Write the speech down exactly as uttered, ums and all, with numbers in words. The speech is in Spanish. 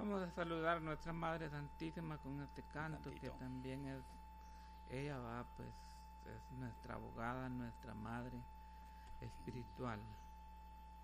Vamos a saludar a nuestra Madre Santísima con este canto, que también es, ella va, pues, es nuestra abogada, nuestra madre espiritual.